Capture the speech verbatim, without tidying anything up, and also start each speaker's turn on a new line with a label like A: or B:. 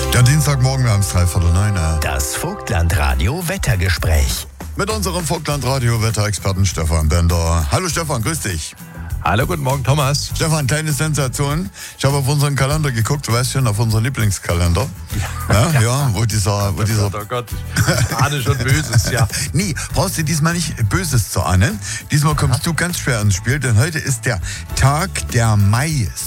A: Der Dienstagmorgen, wir haben es dreiviertel neun.
B: Das Vogtlandradio Wettergespräch.
A: Mit unserem Vogtlandradio-Wetterexperten Stefan Bender. Hallo Stefan, grüß dich.
C: Hallo, guten Morgen, Thomas.
A: Stefan, kleine Sensation. Ich habe auf unseren Kalender geguckt, du weißt schon, auf unseren Lieblingskalender. Ja, ja, ja wo dieser... Wo
C: oh
A: dieser
C: Gott, oh Gott, ich ahne schon Böses, ja.
A: Nee, brauchst du diesmal nicht Böses zu ahnen. Diesmal kommst du ganz schwer ins Spiel, denn heute ist der Tag der Mai.